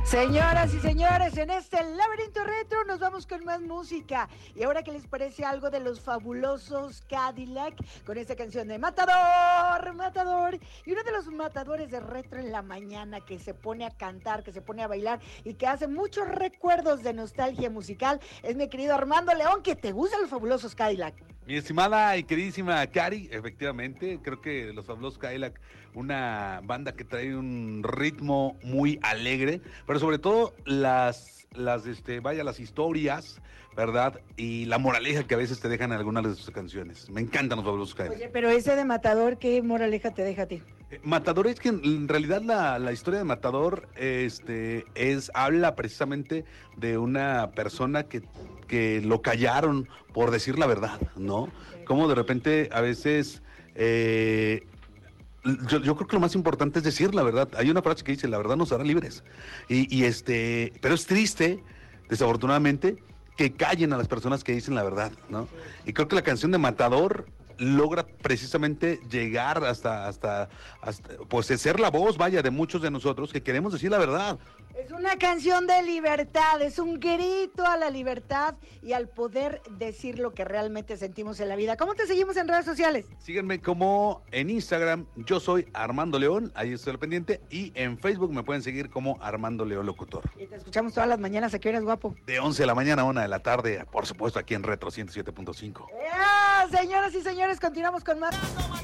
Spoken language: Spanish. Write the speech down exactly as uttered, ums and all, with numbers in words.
Señoras y señores, en este laberinto retro nos vamos con más música. Y ahora, ¿qué les parece algo de los fabulosos Cadillac? Con esta canción de Matador, Matador. Y uno de los matadores de retro en la mañana que se pone a cantar, que se pone a bailar y que hace muchos recuerdos de nostalgia musical es mi querido Armando León, que te gustan los fabulosos Cadillac. Mi estimada y queridísima Cari, efectivamente, creo que los Fabulosos Cadillac, una banda que trae un ritmo muy alegre, pero sobre todo las, las este, vaya, las historias, ¿verdad? Y la moraleja que a veces te dejan en algunas de sus canciones. Me encantan los Fabulosos Cadillac. Oye, pero ese de Matador, ¿qué moraleja te deja a ti? Matador es que en realidad la, la historia de Matador este, es, habla precisamente de una persona que, que lo callaron por decir la verdad, ¿no? Como de repente a veces eh, yo, yo creo que lo más importante es decir la verdad. Hay una frase que dice, la verdad nos hará libres. Y, y este, pero es triste, desafortunadamente, que callen a las personas que dicen la verdad, ¿no? Y creo que la canción de Matador logra precisamente llegar hasta, hasta, hasta, pues ser la voz, vaya, de muchos de nosotros que queremos decir la verdad. Es una canción de libertad, es un grito a la libertad y al poder decir lo que realmente sentimos en la vida. ¿Cómo te seguimos en redes sociales? Síguenme como en Instagram, yo soy Armando León, ahí estoy al pendiente, y en Facebook me pueden seguir como Armando León Locutor. Y te escuchamos todas las mañanas, ¿a qué horas, guapo? De once de la mañana a una de la tarde, por supuesto aquí en Retro ciento siete punto cinco. ¡Eh! Señoras y señores, continuamos con más.